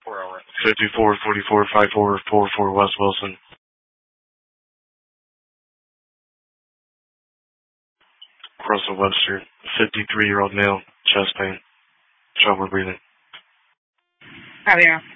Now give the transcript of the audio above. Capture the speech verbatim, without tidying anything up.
fifty-four forty-four five four four four West Wilson. Russell Webster, fifty-three-year-old male, chest pain, trouble breathing. Javier.